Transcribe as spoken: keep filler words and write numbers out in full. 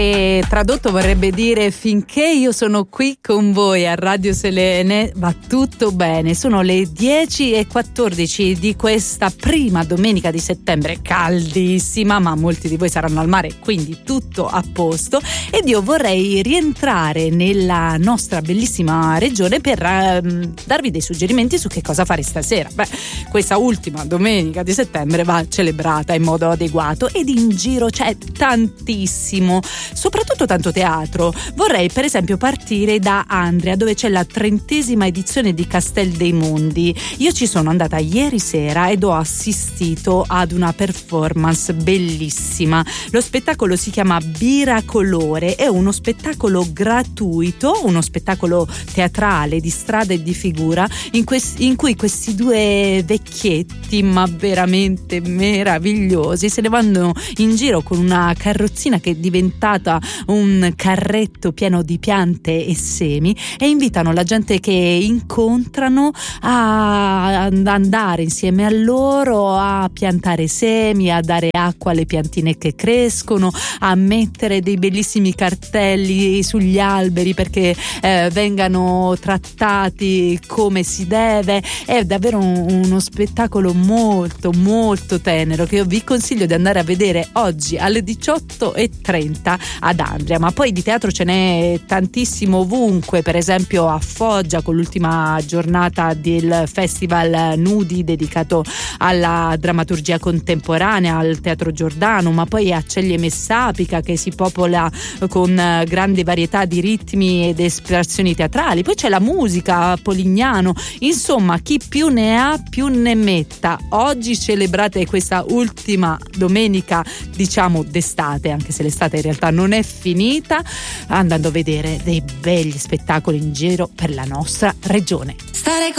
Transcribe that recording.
E tradotto vorrebbe dire: finché io sono qui con voi a Radio Selene va tutto bene. Sono le dieci e quattordici di questa prima domenica di settembre, caldissima, ma molti di voi saranno al mare, quindi tutto a posto. Ed io vorrei rientrare nella nostra bellissima regione per um, darvi dei suggerimenti su che cosa fare stasera. Beh, questa ultima domenica di settembre va celebrata in modo adeguato ed in giro c'è tantissimo, soprattutto tanto teatro. Vorrei per esempio partire da Andria, dove c'è la trentesima edizione di Castel dei Mondi. Io ci sono andata ieri sera ed ho assistito ad una performance bellissima. Lo spettacolo si chiama Biracolore, è uno spettacolo gratuito, uno spettacolo teatrale di strada e di figura in, quest- in cui questi due vecchietti, ma veramente meravigliosi, se ne vanno in giro con una carrozzina che è diventata un carretto pieno di piante e semi e invitano la gente che incontrano a andare insieme a loro a piantare semi, a dare acqua alle piantine che crescono, a mettere dei bellissimi cartelli sugli alberi perché eh, vengano trattati come si deve. È davvero un, uno spettacolo molto molto tenero che io vi consiglio di andare a vedere oggi alle diciotto e trenta ad Andria. Ma poi di teatro ce n'è tantissimo ovunque, per esempio a Foggia con l'ultima giornata del Festival Nudi dedicato alla drammaturgia contemporanea al Teatro Giordano, ma poi a Ceglie Messapica che si popola con grande varietà di ritmi ed espressioni teatrali. Poi c'è la musica a Polignano, insomma chi più ne ha più ne metta. Oggi celebrate questa ultima domenica, diciamo d'estate, anche se l'estate in realtà non è finita, andando a vedere dei belli spettacoli in giro per la nostra regione. Stare